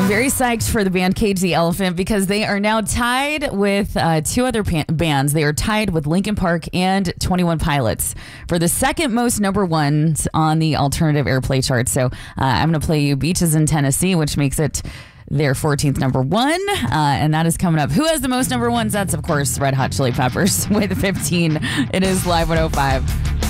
I'm very psyched for the band Cage the Elephant because they are now tied with two other bands. They are tied with Linkin Park and 21 Pilots for the second most number ones on the alternative airplay chart. So I'm going to play you Beaches in Tennessee, which makes it their 14th number one, and that is coming up. Who has the most number ones? That's, of course, Red Hot Chili Peppers with 15. It is Live 105.